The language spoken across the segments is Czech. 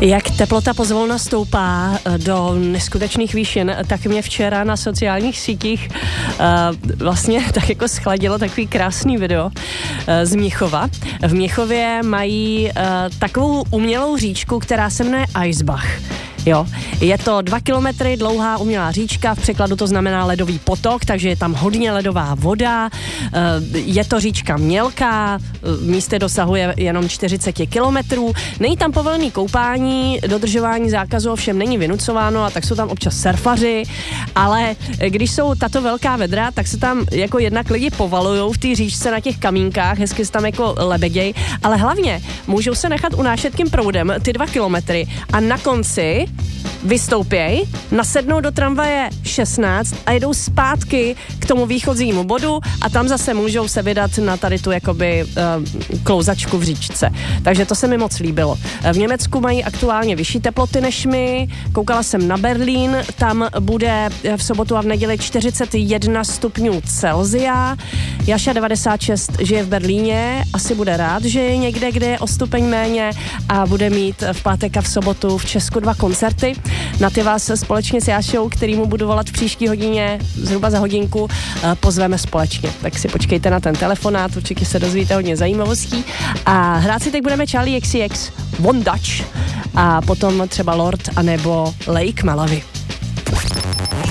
Jak teplota pozvolna stoupá do neskutečných výšin, tak mě včera na sociálních sítích vlastně tak jako schladilo takový krásný video z Mnichova. V Mnichově mají takovou umělou říčku, která se jmenuje Eisbach. Jo, je to 2 kilometry dlouhá umělá říčka, v překladu to znamená ledový potok, takže je tam hodně ledová voda, je to říčka mělká, místy dosahuje jenom 40 kilometrů, není tam povolený koupání, dodržování zákazu ovšem není vynucováno a tak jsou tam občas surfaři, ale když jsou tato velká vedra, tak se tam jako jednak lidi povalujou v té říčce na těch kamínkách, hezky se tam jako lebeděj, ale hlavně můžou se nechat unášet tím proudem ty 2 kilometry a na konci vystoupěj, nasednou do tramvaje 16 a jedou zpátky k tomu výchozímu bodu a tam zase můžou se vydat na tady tu jakoby klouzačku v říčce. Takže to se mi moc líbilo. V Německu mají aktuálně vyšší teploty než my. Koukala jsem na Berlín, tam bude v sobotu a v neděli 41 stupňů Celsia. Jaša 96 žije v Berlíně, asi bude rád, že je někde, kde je o stupeň méně a bude mít v pátek a v sobotu v Česku 2 koncerty. Na ty vás společně s Jášou, kterýmu budu volat v příští hodině, zhruba za hodinku, pozveme společně. Tak si počkejte na ten telefonát, určitě se dozvíte hodně zajímavostí. A hrát si teď budeme Charlie XCX, One Dutch a potom třeba Lord anebo Lake Malawi.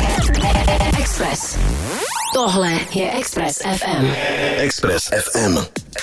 Express. Tohle je Express FM. Express FM.